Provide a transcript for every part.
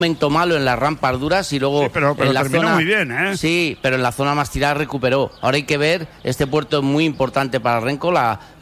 momento malo en las rampas duras y luego sí, pero en la terminó zona muy bien, ¿eh? Sí, pero en la zona más tirada recuperó. Ahora hay que ver, este puerto es muy importante para Renko,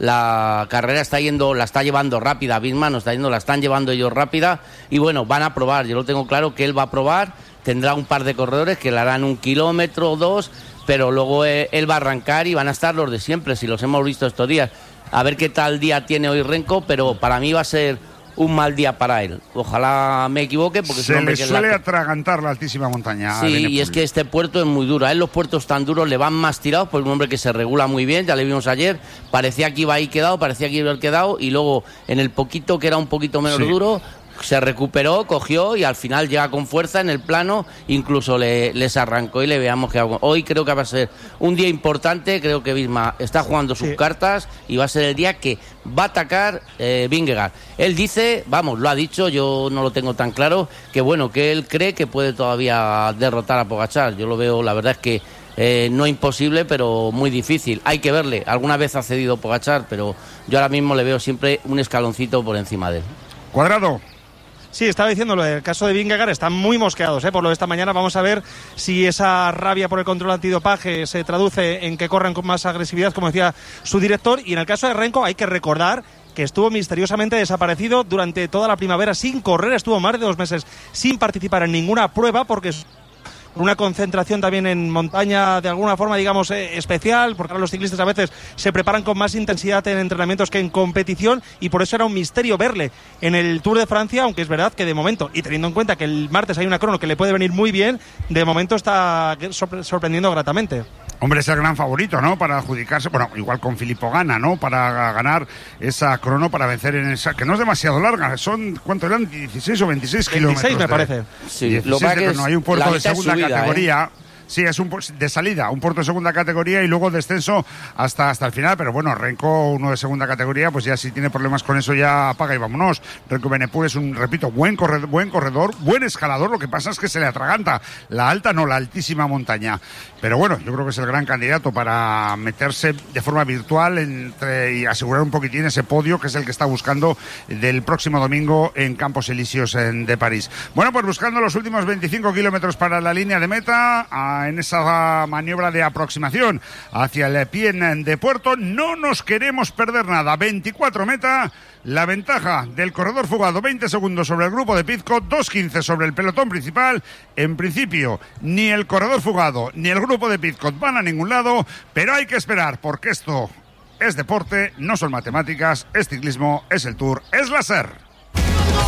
la carrera la está llevando rápida, Bisman la están llevando ellos rápida y bueno, van a probar, yo lo tengo claro que él va a probar, tendrá un par de corredores que le harán 1 kilómetro o 2, pero luego él va a arrancar y van a estar los de siempre, si los hemos visto estos días. A ver qué tal día tiene hoy Renko, pero para mí va a ser un mal día para él. Ojalá me equivoque porque se le suele atragantar la altísima montaña. Sí, y es que este puerto es muy duro. A él los puertos tan duros le van más tirados por un hombre que se regula muy bien, ya le vimos ayer, parecía que iba ahí quedado, parecía que iba quedado y luego en el poquito que era un poquito menos duro se recuperó, cogió y al final llega con fuerza en el plano, incluso les arrancó y le veamos que hoy creo que va a ser un día importante, creo que Visma está jugando sus cartas y va a ser el día que va a atacar Vingegaard. Él dice, lo ha dicho, yo no lo tengo tan claro, que bueno, que él cree que puede todavía derrotar a Pogačar. Yo lo veo, la verdad es que no imposible, pero muy difícil. Hay que verle, alguna vez ha cedido Pogačar, pero yo ahora mismo le veo siempre un escaloncito por encima de él. Cuadrado. Sí, estaba diciéndolo, el caso de Vingegaard están muy mosqueados, por lo de esta mañana. Vamos a ver si esa rabia por el control antidopaje se traduce en que corran con más agresividad, como decía su director. Y en el caso de Renko hay que recordar que estuvo misteriosamente desaparecido durante toda la primavera sin correr, estuvo más de 2 meses sin participar en ninguna prueba porque una concentración también en montaña de alguna forma, digamos, especial, porque ahora los ciclistas a veces se preparan con más intensidad en entrenamientos que en competición y por eso era un misterio verle en el Tour de Francia, aunque es verdad que de momento, y teniendo en cuenta que el martes hay una crono que le puede venir muy bien, de momento está sorprendiendo gratamente. Hombre, es el gran favorito, ¿no? Para adjudicarse, bueno, igual con Filippo Ganna, ¿no? Para ganar esa crono, para vencer en esa, que no es demasiado larga, son, ¿cuánto eran? 16 o 26 kilómetros. 26 me parece. Sí, 16 lo que de crono. Hay un puerto de segunda categoría. Sí, es de salida, un puerto de segunda categoría y luego descenso hasta el final, pero bueno, Renko, uno de segunda categoría, pues ya si tiene problemas con eso ya apaga y vámonos. Renko Benepul es un, repito, buen corredor, buen escalador, lo que pasa es que se le atraganta la alta, no la altísima montaña. Pero bueno, yo creo que es el gran candidato para meterse de forma virtual y asegurar un poquitín ese podio que es el que está buscando del próximo domingo en Campos Elíseos de París. Bueno, pues buscando los últimos 25 kilómetros para la línea de meta, en esa maniobra de aproximación hacia el pie de puerto, no nos queremos perder nada. 24 meta, la ventaja del corredor fugado, 20 segundos sobre el grupo de Pidcock, 2:15 sobre el pelotón principal. En principio, ni el corredor fugado ni el grupo de Pidcock van a ningún lado, pero hay que esperar porque esto es deporte, no son matemáticas, es ciclismo, es el Tour, es la SER.